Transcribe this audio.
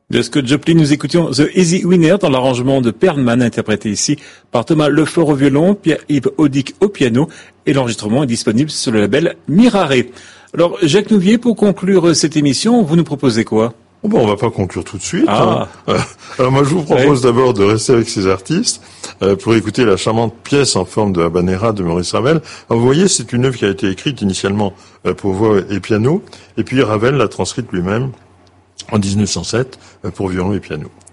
De Scott Joplin, nous écoutions The Easy Winner dans l'arrangement de Perlman, interprété ici par Thomas Lefort au violon, Pierre-Yves Audic au piano, et l'enregistrement est disponible sur le label Mirare. Alors, Jacques Nouvier, pour conclure cette émission, vous nous proposez quoi? Bon, on va pas conclure tout de suite. Alors moi, je vous propose d'abord de rester avec ces artistes pour écouter la charmante pièce en forme de habanera de Maurice Ravel. Alors, vous voyez, c'est une œuvre qui a été écrite initialement pour voix et piano, et puis Ravel l'a transcrite lui-même en 1907 pour violon et piano.